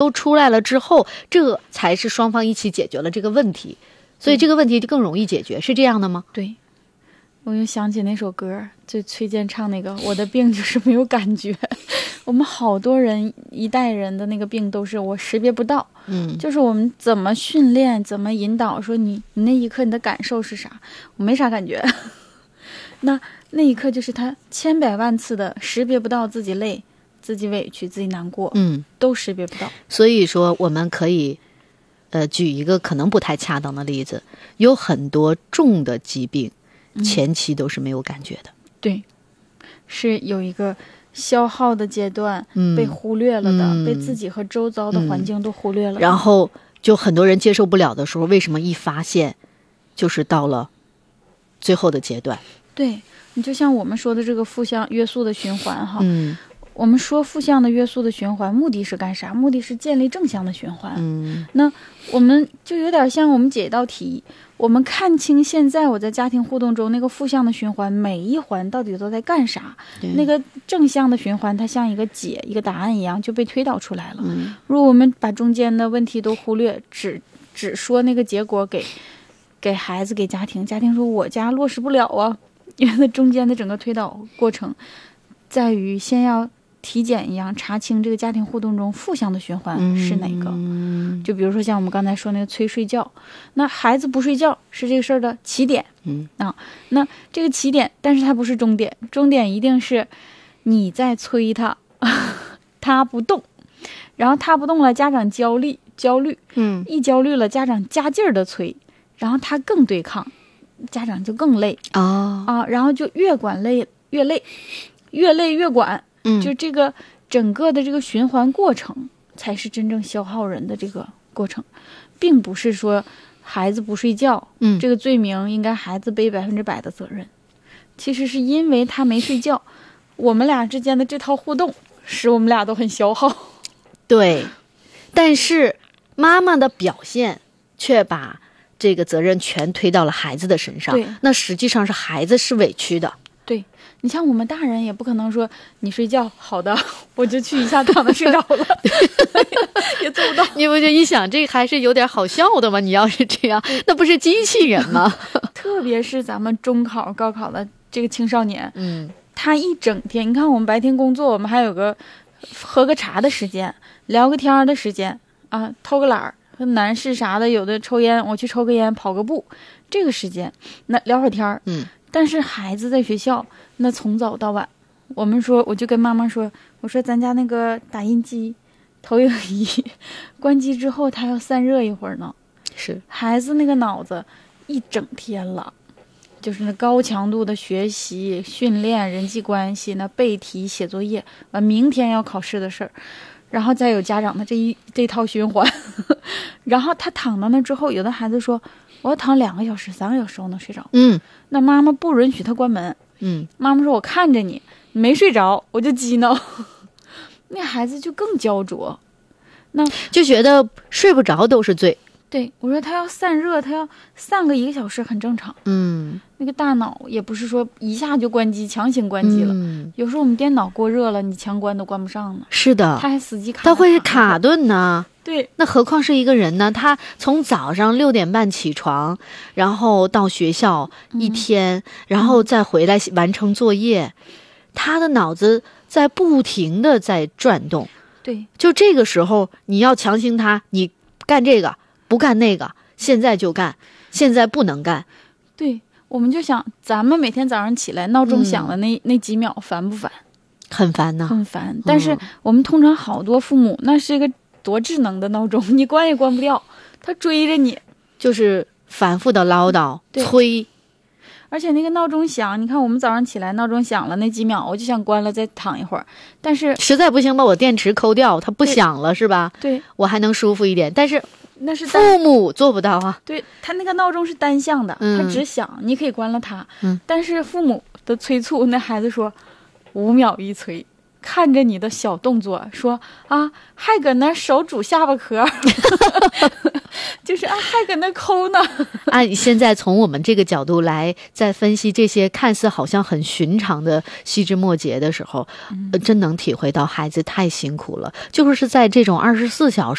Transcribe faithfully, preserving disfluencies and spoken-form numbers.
都出来了之后，这才是双方一起解决了这个问题，所以这个问题就更容易解决，是这样的吗？ 对，我又想起那首歌，就崔健唱那个我的病就是没有感觉。我们好多人一代人的那个病都是我识别不到， 嗯， 就是我们怎么训练怎么引导，说你你那一刻你的感受是啥，我没啥感觉。那那一刻就是他千百万次的识别不到自己累自己委屈自己难过， 嗯， 都识别不到。 所以说我们可以呃举一个可能不太恰当的例子，有很多重的疾病前期都是没有感觉的、 嗯、对，是有一个消耗的阶段、 嗯、 被忽略了的、 嗯、 被自己和周遭的环境都忽略了、 嗯、然后就很多人接受不了的时候，为什么一发现就是到了最后的阶段。 对，你就像我们说的这个负向约束的循环哈， 嗯， 我们说负向的约束的循环目的是干啥？目的是建立正向的循环。 嗯， 那我们就有点像我们解一道题，我们看清现在我在家庭互动中那个负向的循环每一环到底都在干啥，那个正向的循环它像一个解一个答案一样就被推导出来了、嗯、如果我们把中间的问题都忽略，只只说那个结果给给孩子给家庭，家庭说我家落实不了啊，因为那中间的整个推导过程在于先要体检一样查清这个家庭互动中负向的循环是哪个、嗯、就比如说像我们刚才说那个催睡觉，那孩子不睡觉是这个事儿的起点、 嗯啊，那这个起点但是它不是终点，终点一定是你在催他他不动，然后他不动了家长焦虑焦虑嗯， 一焦虑了家长加劲儿的催，然后他更对抗，家长就更累哦啊，然后就越管累越累，越累越管， 嗯， 就这个整个的这个循环过程才是真正消耗人的这个过程，并不是说孩子不睡觉， 嗯， 这个罪名应该孩子背百分之百的责任，其实是因为他没睡觉，我们俩之间的这套互动使我们俩都很消耗。 对，但是妈妈的表现却把这个责任全推到了孩子的身上， 对， 那实际上是孩子是委屈的。 对，你像我们大人也不可能说你睡觉好的我就去一下躺着睡着了也做不到。 你不就一想这还是有点好笑的吗？你要是这样那不是机器人吗？ 特别是咱们中考高考的这个青少年， 嗯， 他一整天，你看我们白天工作，我们还有个喝个茶的时间，聊个天的时间啊，偷个懒儿，男士啥的有的抽烟，我去抽个烟跑个步，这个时间那聊会儿天儿， 嗯， 但是孩子在学校那从早到晚，我们说我就跟妈妈说，我说咱家那个打印机投影仪关机之后它要散热一会儿呢， 是孩子那个脑子一整天了，就是那高强度的学习训练人际关系，那背题写作业完明天要考试的事儿，然后再有家长的这一这套循环然后他躺到那之后，有的孩子说我要躺两个小时三个小时我能睡着， 嗯， 那妈妈不允许他关门， 嗯， 妈妈说我看着你你没睡着我就激恼那孩子就更焦灼，那就觉得睡不着都是罪。 对，我说他要散热，他要散个一个小时很正常。 嗯， 那个大脑也不是说一下就关机，强行关机了。 嗯， 有时候我们电脑过热了，你强关都关不上呢。 是的， 他还死机卡， 他会卡顿呢。 对， 那何况是一个人呢？他从早上六点半起床，然后到学校一天，嗯、然后再回来完成作业，嗯、他的脑子在不停的在转动。 对， 就这个时候你要强行他，你干这个不干那个，现在就干，现在不能干。 对，我们就想，咱们每天早上起来闹钟响了那、嗯、那几秒烦不烦？ 很烦呢， 很烦。但是我们通常好多父母，那是一个多智能的闹钟，你关也关不掉，他追着你， 就是反复的唠叨催。 而且那个闹钟响，你看我们早上起来闹钟响了那几秒，我就想关了再躺一会儿，但是实在不行把我电池抠掉，它不响了是吧？ 对， 我还能舒服一点。但是那是父母做不到啊。 对，他那个闹钟是单向的， 嗯、 他只响，你可以关了它。 嗯，但是父母的催促，那孩子说五秒一催，看着你的小动作说啊，还搁那手拄下巴壳就是啊，还搁那抠呢。 按、啊、现在从我们这个角度来再分析这些看似好像很寻常的细枝末节的时候、嗯呃、真能体会到孩子太辛苦了，就是在这种二十四小时